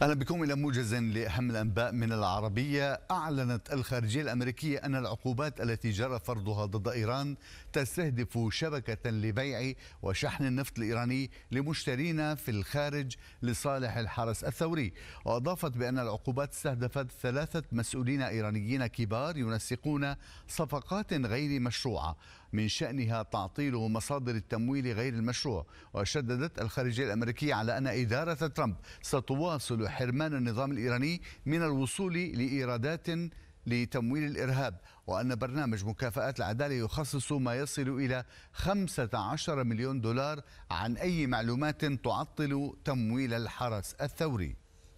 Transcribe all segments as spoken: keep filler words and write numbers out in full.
أهلا بكم إلى موجز لأهم الأنباء من العربية. أعلنت الخارجية الأمريكية أن العقوبات التي جرى فرضها ضد إيران تستهدف شبكة لبيع وشحن النفط الإيراني لمشترين في الخارج لصالح الحرس الثوري، وأضافت بأن العقوبات استهدفت ثلاثة مسؤولين إيرانيين كبار ينسقون صفقات غير مشروعة من شأنها تعطيل مصادر التمويل غير المشروع. وشددت الخارجية الأمريكية على أن إدارة ترامب ستواصل حرمان النظام الإيراني من الوصول لإيرادات لتمويل الإرهاب، وأن برنامج مكافآت العدالة يخصص ما يصل إلى خمسة عشر مليون دولار عن أي معلومات تعطل تمويل الحرس الثوري.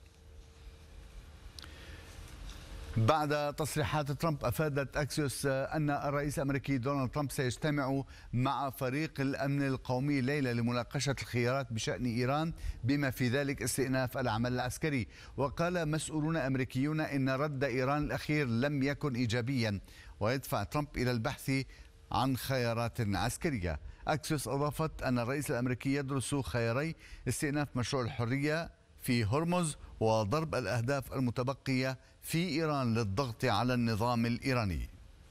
بعد تصريحات ترامب، أفادت أكسيوس أن الرئيس الأمريكي دونالد ترامب سيجتمع مع فريق الأمن القومي الليلة لمناقشة الخيارات بشأن إيران بما في ذلك استئناف العمل العسكري. وقال مسؤولون أمريكيون إن رد إيران الأخير لم يكن إيجابيا ويدفع ترامب إلى البحث عن خيارات عسكرية. أكسيوس أضافت أن الرئيس الأمريكي يدرس خياري استئناف مشروع الحرية في هرمز وضرب الأهداف المتبقية في إيران للضغط على النظام الإيراني.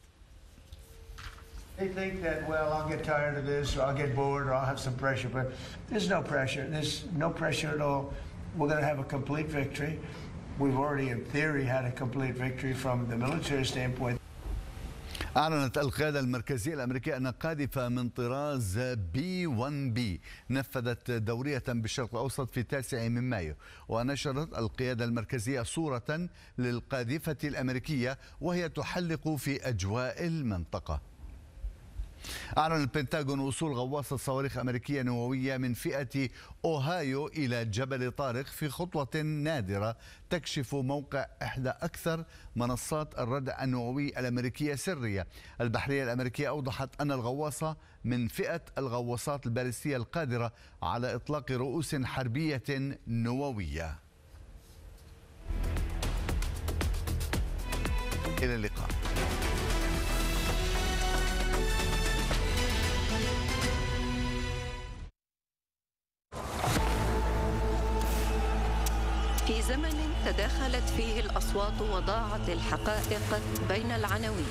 They think that, well, I'll get tired of this, or I'll get bored, or I'll have some pressure, but there's no pressure. There's no pressure at all. We're going to have a complete victory. We've already, in theory, had a complete victory from the military standpoint. أعلنت القيادة المركزية الأمريكية أن قاذفة من طراز بي واحد بي نفذت دورية بالشرق الأوسط في التاسع من مايو. ونشرت القيادة المركزية صورة للقاذفة الأمريكية وهي تحلق في أجواء المنطقة. أعلن البنتاغون وصول غواصة صواريخ أمريكية نووية من فئة أوهايو إلى جبل طارق في خطوة نادرة تكشف موقع إحدى أكثر منصات الردع النووي الأمريكية سرية. البحرية الأمريكية أوضحت أن الغواصة من فئة الغواصات البالستية القادرة على إطلاق رؤوس حربية نووية. إلى اللقاء. في زمن تداخلت فيه الأصوات وضاعت الحقائق بين العناوين،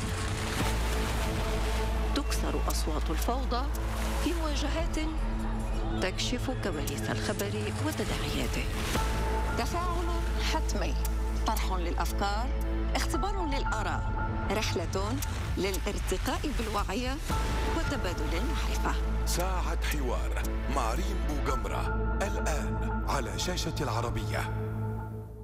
تكسر أصوات الفوضى في مواجهات تكشف كواليس الخبر وتداعياته. تفاعل حتمي، طرح للأفكار، اختبار للآراء، رحلة للارتقاء بالوعي وتبادل المعرفة. ساعة حوار مع ريم بوغمرة الآن على شاشة العربية.